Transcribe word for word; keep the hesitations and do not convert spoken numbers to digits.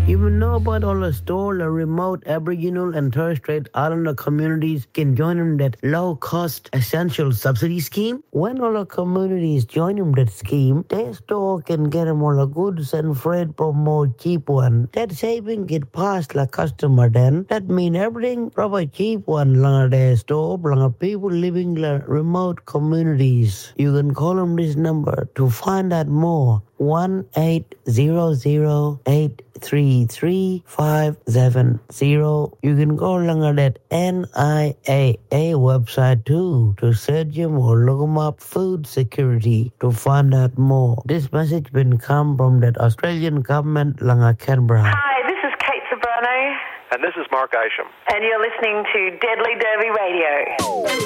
Even know about all the store, the remote Aboriginal and Torres Strait Islander communities can join in that low-cost essential subsidy scheme? When all the communities join in that scheme, their store can get them all the goods and freight for more cheap one. That saving get past the customer then. That mean everything from a cheap one long their store, long people living in the remote communities. You can call them this number to find out more. one eight hundred eight three three five seven zero. You can go along that N I A A website too to search them or look them up food security to find out more. This message been come from that Australian government along Canberra. Hi, this is Kate Sobrano. And this is Mark Isham. And you're listening to Deadly Derby Radio.